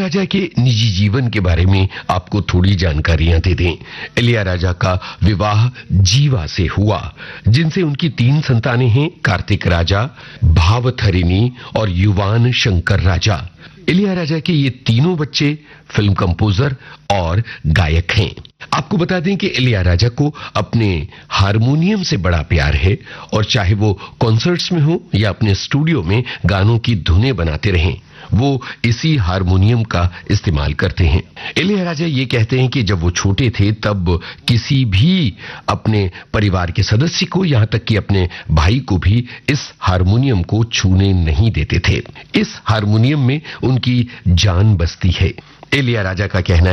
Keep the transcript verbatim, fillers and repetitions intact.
इलैयाराजा के निजी जीवन के बारे में आपको थोड़ी जानकारियां दे दें। इलैयाराजा का विवाह जीवा से हुआ, जिनसे उनकी तीन संतानें हैं, कार्तिक राजा, भावथरिणी और युवान शंकर राजा। इलैयाराजा के ये तीनों बच्चे फिल्म कंपोजर और गायक हैं। आपको बता दें कि इलैयाराजा को अपने हारमोनियम से बड़ा प्यार है और चाहे वो कॉन्सर्ट्स में हो या अपने स्टूडियो में गानों की धुनें बनाते रहें, वो इसी हारमोनियम का इस्तेमाल करते हैं। इलैयाराजा ये कहते हैं कि जब वो छोटे थे तब किसी भी अपने परिवार के सदस्य को, यहां तक कि अपने भाई को भी इस हारमोनियम को छूने नहीं देते थे। इस हारमोनियम में उनकी जान बसती है। इलैयाराजा का कहना